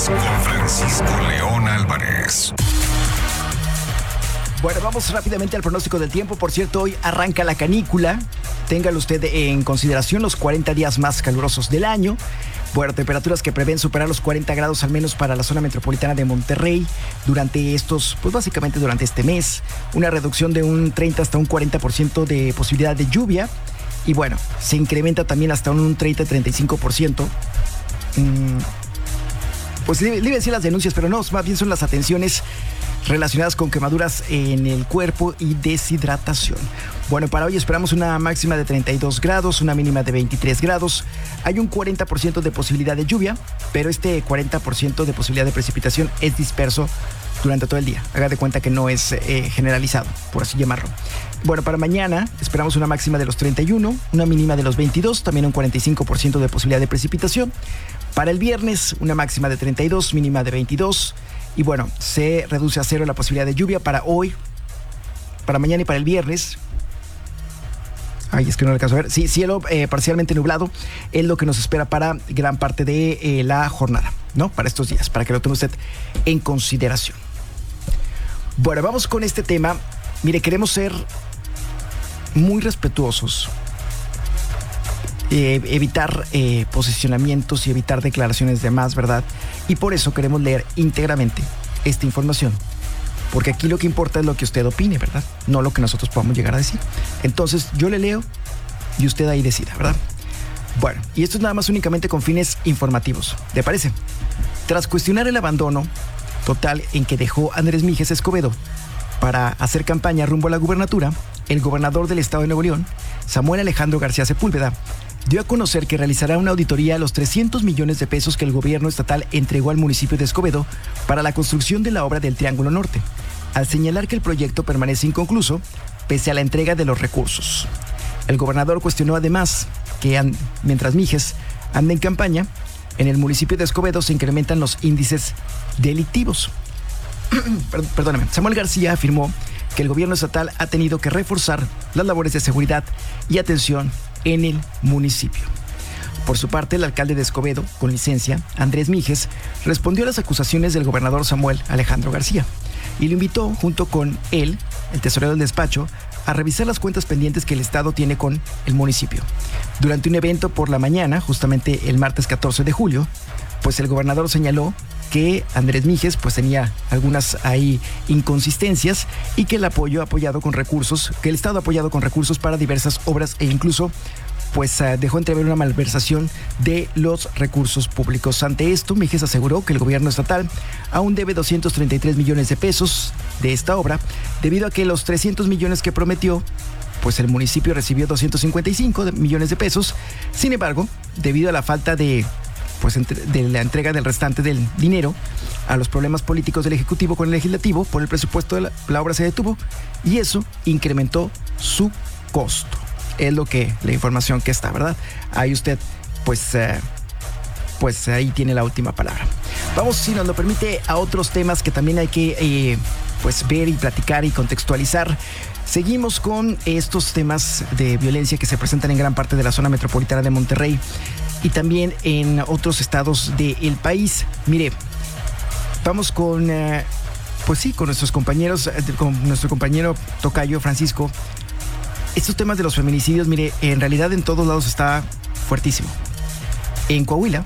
Noticias con Francisco León Álvarez. Bueno, vamos rápidamente al pronóstico del tiempo. Por cierto, hoy arranca la canícula. Téngalo usted en consideración los 40 días más calurosos del año. Bueno, temperaturas que prevén superar los 40 grados al menos para la zona metropolitana de Monterrey durante estos, pues básicamente durante este mes. Una reducción de un 30 hasta un 40% de posibilidad de lluvia. Y bueno, se incrementa también hasta un 30-35%. Pues le iba a decir las denuncias, pero no, más bien son las atenciones relacionadas con quemaduras en el cuerpo y deshidratación. Bueno, para hoy esperamos una máxima de 32 grados, una mínima de 23 grados. Hay un 40% de posibilidad de lluvia, pero este 40% de posibilidad de precipitación es disperso durante todo el día. Haga de cuenta que no es generalizado, por así llamarlo. Bueno, para mañana esperamos una máxima de los 31, una mínima de los 22, también un 45% de posibilidad de precipitación. Para el viernes, una máxima de 32, mínima de 22. Y bueno, se reduce a cero la posibilidad de lluvia para hoy, para mañana y para el viernes. Ay, es que no lo alcanzo a ver. Sí, cielo parcialmente nublado es lo que nos espera para gran parte de la jornada, ¿no? Para estos días, para que lo tome usted en consideración. Bueno, vamos con este tema. Mire, queremos ser muy respetuosos, evitar posicionamientos y evitar declaraciones de más, ¿verdad? Y por eso queremos leer íntegramente esta información. Porque aquí lo que importa es lo que usted opine, ¿verdad? No lo que nosotros podamos llegar a decir. Entonces, yo le leo y usted ahí decida, ¿verdad? Bueno, y esto es nada más únicamente con fines informativos. ¿Le parece? Tras cuestionar el abandono total en que dejó Andrés Míjez Escobedo para hacer campaña rumbo a la gubernatura, el gobernador del estado de Nuevo León, Samuel Alejandro García Sepúlveda, dio a conocer que realizará una auditoría a los 300 millones de pesos que el gobierno estatal entregó al municipio de Escobedo para la construcción de la obra del Triángulo Norte, al señalar que el proyecto permanece inconcluso pese a la entrega de los recursos. El gobernador cuestionó además que mientras Míjez anda en campaña, en el municipio de Escobedo se incrementan los índices delictivos. Perdóname. Samuel García afirmó que el gobierno estatal ha tenido que reforzar las labores de seguridad y atención en el municipio. Por su parte, el alcalde de Escobedo, con licencia, Andrés Míjez, respondió a las acusaciones del gobernador Samuel Alejandro García y lo invitó, junto con él, el tesorero del despacho, a revisar las cuentas pendientes que el Estado tiene con el municipio. Durante un evento por la mañana, justamente el martes 14 de julio, pues el gobernador señaló que Andrés Míjez pues tenía algunas ahí inconsistencias y que el apoyado con recursos, que el Estado ha apoyado con recursos para diversas obras e incluso pues dejó entrever una malversación de los recursos públicos. Ante esto, Míjez aseguró que el gobierno estatal aún debe 233 millones de pesos de esta obra, debido a que los 300 millones que prometió, pues el municipio recibió 255 millones de pesos. Sin embargo, debido a la falta de la entrega del restante del dinero, a los problemas políticos del Ejecutivo con el Legislativo, por el presupuesto de la obra se detuvo y eso incrementó su costo. Es la información que está, ¿verdad? Ahí usted, pues ahí tiene la última palabra. Vamos, si nos lo permite, a otros temas que también hay que ver y platicar y contextualizar. Seguimos con estos temas de violencia que se presentan en gran parte de la zona metropolitana de Monterrey y también en otros estados del país. Mire, vamos con nuestros compañeros, con nuestro compañero tocayo Francisco. Estos temas de los feminicidios, mire, en realidad en todos lados está fuertísimo. En Coahuila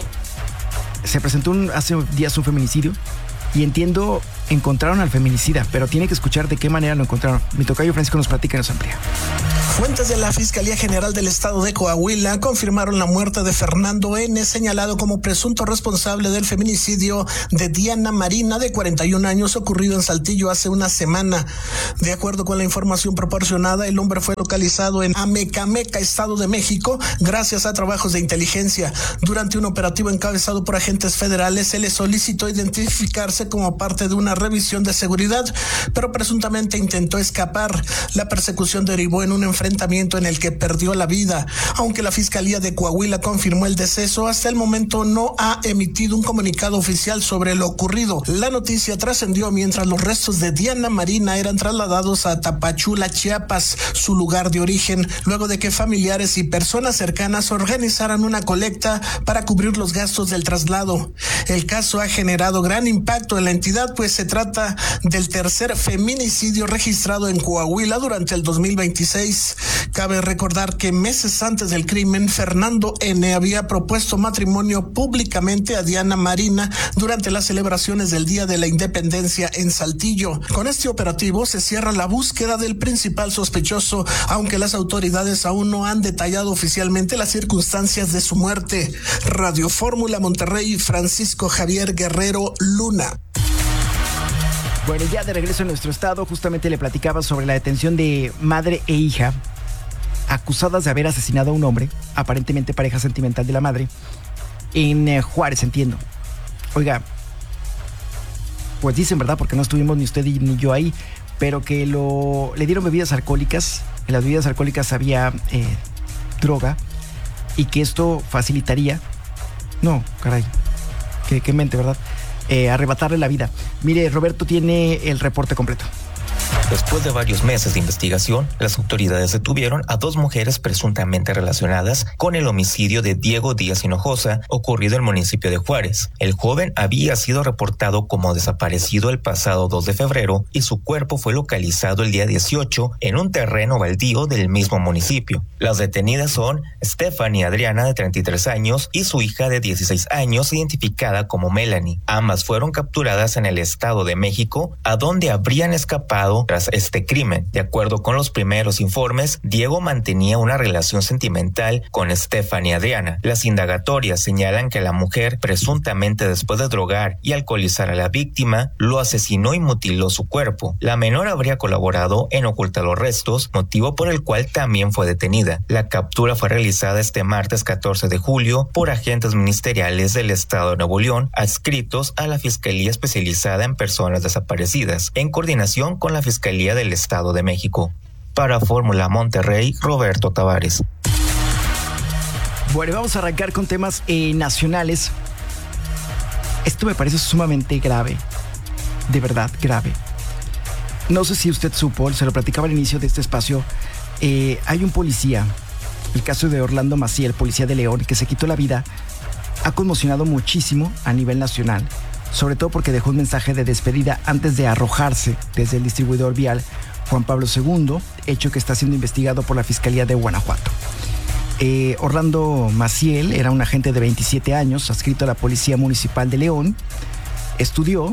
se presentó hace días un feminicidio y entiendo, encontraron al feminicida, pero tiene que escuchar de qué manera lo encontraron. Mi tocayo Francisco nos platica y nos amplía. Fuentes de la Fiscalía General del Estado de Coahuila confirmaron la muerte de Fernando N., señalado como presunto responsable del feminicidio de Diana Marina, de 41 años, ocurrido en Saltillo hace una semana. De acuerdo con la información proporcionada, el hombre fue localizado en Amecameca, Estado de México, gracias a trabajos de inteligencia. Durante un operativo encabezado por agentes federales, se le solicitó identificarse como parte de una revisión de seguridad, pero presuntamente intentó escapar. La persecución derivó en un enfrentamiento enfrentamiento en el que perdió la vida. Aunque la Fiscalía de Coahuila confirmó el deceso, hasta el momento no ha emitido un comunicado oficial sobre lo ocurrido. La noticia trascendió mientras los restos de Diana Marina eran trasladados a Tapachula, Chiapas, su lugar de origen, luego de que familiares y personas cercanas organizaran una colecta para cubrir los gastos del traslado. El caso ha generado gran impacto en la entidad, pues se trata del tercer feminicidio registrado en Coahuila durante el 2026. Cabe recordar que meses antes del crimen, Fernando N. había propuesto matrimonio públicamente a Diana Marina durante las celebraciones del Día de la Independencia en Saltillo. Con este operativo se cierra la búsqueda del principal sospechoso, aunque las autoridades aún no han detallado oficialmente las circunstancias de su muerte. Radio Fórmula Monterrey, Francisco Javier Guerrero Luna. Bueno, ya de regreso en nuestro estado, justamente le platicaba sobre la detención de madre e hija acusadas de haber asesinado a un hombre, aparentemente pareja sentimental de la madre, en Juárez, entiendo. Oiga, pues dicen, ¿verdad? Porque no estuvimos ni usted ni yo ahí, pero que le dieron bebidas alcohólicas. En las bebidas alcohólicas había droga y que esto facilitaría, no, caray, qué mente, ¿verdad? Arrebatarle la vida. Mire, Roberto tiene el reporte completo. Después de varios meses de investigación, las autoridades detuvieron a 2 mujeres presuntamente relacionadas con el homicidio de Diego Díaz Hinojosa ocurrido en el municipio de Juárez. El joven había sido reportado como desaparecido el pasado 2 de febrero y su cuerpo fue localizado el día 18 en un terreno baldío del mismo municipio. Las detenidas son Stephanie Adriana, de 33 años, y su hija de 16 años, identificada como Melanie. Ambas fueron capturadas en el Estado de México, a donde habrían escapado tras este crimen. De acuerdo con los primeros informes, Diego mantenía una relación sentimental con Stephanie Adriana. Las indagatorias señalan que la mujer, presuntamente después de drogar y alcoholizar a la víctima, lo asesinó y mutiló su cuerpo. La menor habría colaborado en ocultar los restos, motivo por el cual también fue detenida. La captura fue realizada este martes 14 de julio por agentes ministeriales del Estado de Nuevo León, adscritos a la Fiscalía Especializada en Personas Desaparecidas, en coordinación con la Fiscalía del Estado de México. Para Fórmula Monterrey, Roberto Tavares. Bueno, vamos a arrancar con temas nacionales. Esto me parece sumamente grave, de verdad grave. No sé si usted supo, se lo platicaba al inicio de este espacio, hay un policía, el caso de Orlando Maciel, policía de León, que se quitó la vida, ha conmocionado muchísimo a nivel nacional, sobre todo porque dejó un mensaje de despedida antes de arrojarse desde el distribuidor vial Juan Pablo II, hecho que está siendo investigado por la Fiscalía de Guanajuato. Orlando Maciel era un agente de 27 años, adscrito a la Policía Municipal de León, estudió,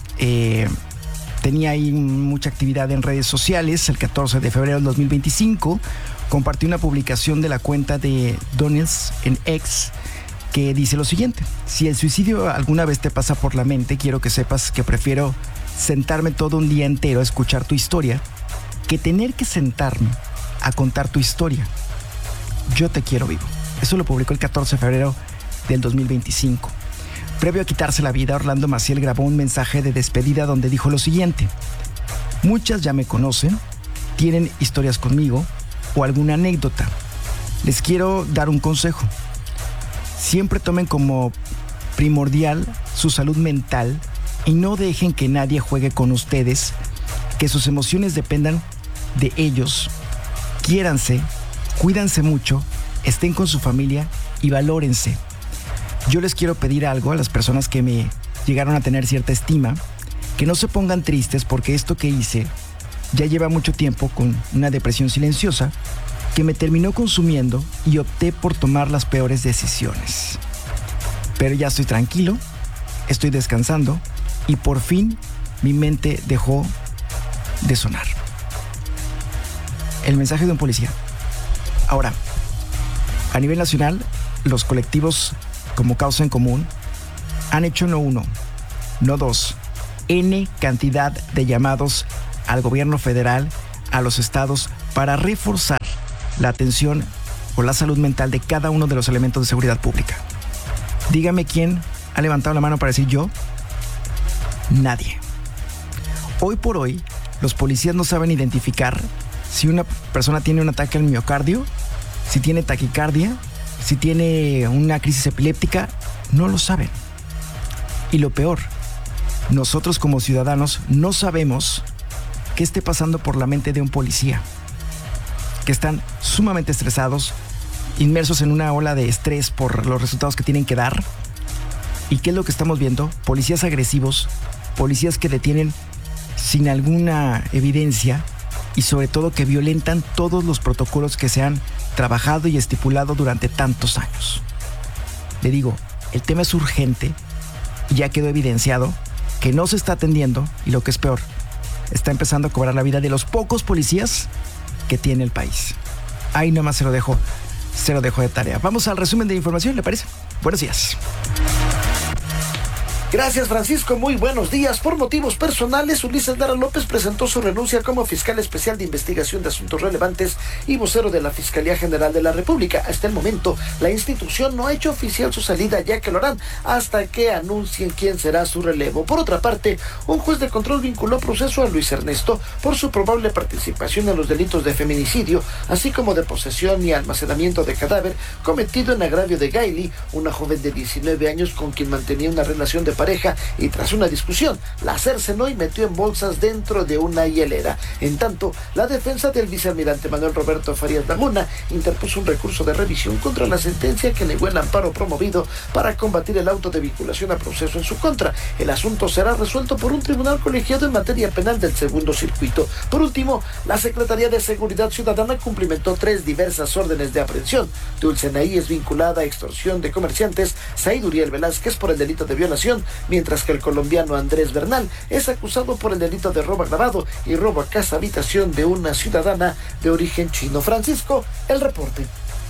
tenía ahí mucha actividad en redes sociales. El 14 de febrero del 2025 compartió una publicación de la cuenta de Donels en X, que dice lo siguiente: si el suicidio alguna vez te pasa por la mente, quiero que sepas que prefiero sentarme todo un día entero a escuchar tu historia que tener que sentarme a contar tu historia. Yo te quiero vivo. Eso lo publicó el 14 de febrero del 2025. Previo a quitarse la vida, Orlando Maciel grabó un mensaje de despedida donde dijo lo siguiente: muchas ya me conocen, tienen historias conmigo o alguna anécdota. Les quiero dar un consejo. Siempre tomen como primordial su salud mental y no dejen que nadie juegue con ustedes, que sus emociones dependan de ellos. Quiéranse, cuídanse mucho, estén con su familia y valórense. Yo les quiero pedir algo a las personas que me llegaron a tener cierta estima, que no se pongan tristes porque esto que hice ya lleva mucho tiempo con una depresión silenciosa que me terminó consumiendo y opté por tomar las peores decisiones. Pero ya estoy tranquilo, estoy descansando y por fin mi mente dejó de sonar. El mensaje de un policía. Ahora, a nivel nacional, los colectivos como Causa en Común han hecho no uno, no dos, N cantidad de llamados al gobierno federal, a los estados, para reforzar la atención o la salud mental de cada uno de los elementos de seguridad pública. Dígame quién ha levantado la mano para decir yo. Nadie. Hoy por hoy, los policías no saben identificar si una persona tiene un ataque al miocardio, si tiene taquicardia, si tiene una crisis epiléptica, no lo saben. Y lo peor, nosotros como ciudadanos no sabemos qué esté pasando por la mente de un policía, que están sumamente estresados, inmersos en una ola de estrés por los resultados que tienen que dar. ¿Y qué es lo que estamos viendo? Policías agresivos, policías que detienen sin alguna evidencia y sobre todo que violentan todos los protocolos que se han trabajado y estipulado durante tantos años. Le digo, el tema es urgente y ya quedó evidenciado que no se está atendiendo y lo que es peor, está empezando a cobrar la vida de los pocos policías que tiene el país. Ahí nomás se lo dejo de tarea. Vamos al resumen de información, ¿le parece? Buenos días. Gracias, Francisco. Muy buenos días. Por motivos personales, Ulises Lara López presentó su renuncia como fiscal especial de investigación de asuntos relevantes y vocero de la Fiscalía General de la República. Hasta el momento, la institución no ha hecho oficial su salida, ya que lo harán hasta que anuncien quién será su relevo. Por otra parte, un juez de control vinculó proceso a Luis Ernesto por su probable participación en los delitos de feminicidio, así como de posesión y almacenamiento de cadáver cometido en agravio de Gaily, una joven de 19 años con quien mantenía una relación de pareja, y tras una discusión la cercenó y metió en bolsas dentro de una hielera. En tanto, la defensa del vicealmirante Manuel Roberto Farías Lamuna interpuso un recurso de revisión contra la sentencia que negó el amparo promovido para combatir el auto de vinculación a proceso en su contra. El asunto será resuelto por un tribunal colegiado en materia penal del segundo circuito. Por último, la Secretaría de Seguridad Ciudadana cumplimentó 3 diversas órdenes de aprehensión. Dulce Naí es vinculada a extorsión de comerciantes, Said Uriel Velázquez por el delito de violación, mientras que el colombiano Andrés Bernal es acusado por el delito de robo agravado y robo a casa habitación de una ciudadana de origen chino. Francisco, el reporte.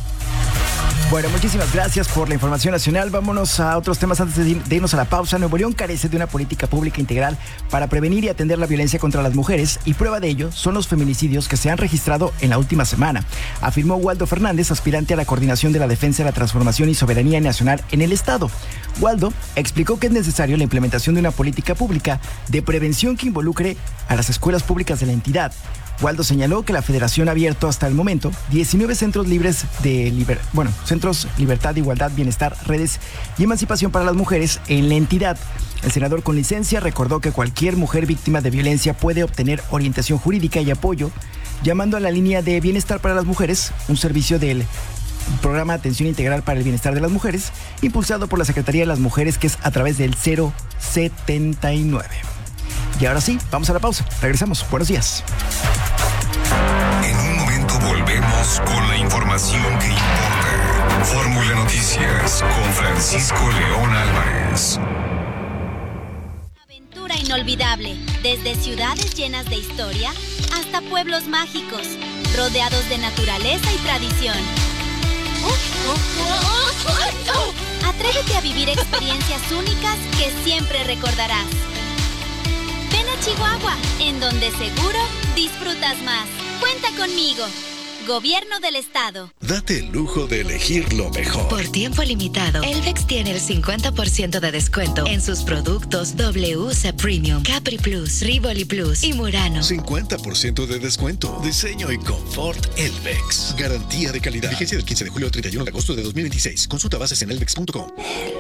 Bueno, muchísimas gracias por la información nacional. Vámonos a otros temas antes de irnos a la pausa. Nuevo León carece de una política pública integral para prevenir y atender la violencia contra las mujeres, y prueba de ello son los feminicidios que se han registrado en la última semana, afirmó Waldo Fernández, aspirante a la coordinación de la defensa de la transformación y soberanía nacional en el Estado. Waldo explicó que es necesario la implementación de una política pública de prevención que involucre a las escuelas públicas de la entidad. Waldo señaló que la Federación ha abierto hasta el momento 19 centros libres de centros Libertad, Igualdad, Bienestar, Redes y Emancipación para las Mujeres en la entidad. El senador con licencia recordó que cualquier mujer víctima de violencia puede obtener orientación jurídica y apoyo llamando a la línea de Bienestar para las Mujeres, un servicio del Programa de Atención Integral para el Bienestar de las Mujeres, impulsado por la Secretaría de las Mujeres, que es a través del 079. Y ahora sí, vamos a la pausa. Regresamos. Buenos días. En un momento volvemos con la información que importa. Fórmula Noticias con Francisco León Álvarez. Aventura inolvidable, desde ciudades llenas de historia hasta pueblos mágicos, rodeados de naturaleza y tradición. Atrévete a vivir experiencias únicas que siempre recordarás. Ven a Chihuahua, en donde seguro disfrutas más. Cuenta conmigo. Gobierno del Estado. Date el lujo de elegir lo mejor. Por tiempo limitado, Elvex tiene el 50% de descuento en sus productos WC Premium, Capri Plus, Rivoli Plus y Murano. 50% de descuento. Diseño y confort Elvex. Garantía de calidad. Vigencia del 15 de julio al 31 de agosto de 2026. Consulta bases en elvex.com.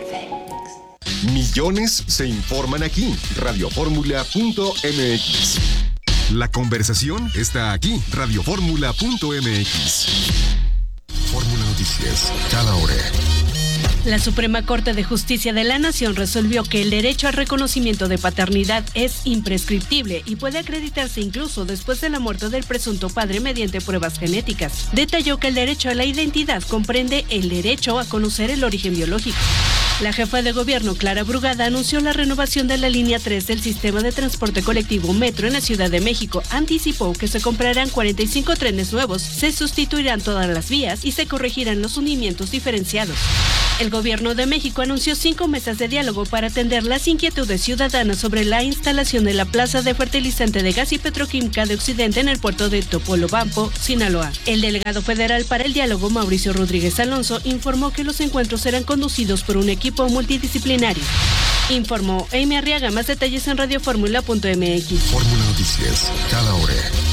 Millones se informan aquí. Radioformula.mx. La conversación está aquí. Radioformula.mx. Fórmula Noticias, cada hora. La Suprema Corte de Justicia de la Nación resolvió que el derecho al reconocimiento de paternidad es imprescriptible y puede acreditarse incluso después de la muerte del presunto padre mediante pruebas genéticas. Detalló que el derecho a la identidad comprende el derecho a conocer el origen biológico. La jefa de gobierno, Clara Brugada, anunció la renovación de la línea 3 del sistema de transporte colectivo Metro en la Ciudad de México. Anticipó que se comprarán 45 trenes nuevos, se sustituirán todas las vías y se corregirán los hundimientos diferenciados. El gobierno de México anunció 5 mesas de diálogo para atender las inquietudes ciudadanas sobre la instalación de la plaza de fertilizante de gas y petroquímica de Occidente en el puerto de Topolobampo, Sinaloa. El delegado federal para el diálogo, Mauricio Rodríguez Alonso, informó que los encuentros serán conducidos por un equipo multidisciplinario. Informó Amy Arriaga. Más detalles en radioformula.mx. Fórmula Noticias, cada hora.